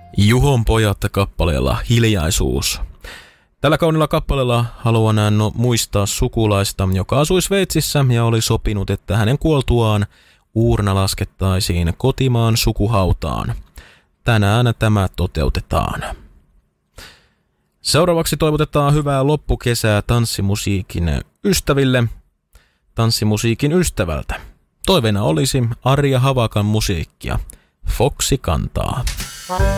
Juhon pojat kappaleella Hiljaisuus. Tällä kaunilla kappaleella haluan muistaa sukulaista, joka asui Sveitsissä ja oli sopinut, että hänen kuoltuaan uurna laskettaisiin kotimaan sukuhautaan. Tänään tämä toteutetaan. Seuraavaksi toivotetaan hyvää loppukesää tanssimusiikin ystäville. Tanssimusiikin ystävältä. Toiveena olisi Arja Havakan musiikkia. Foksi kantaa.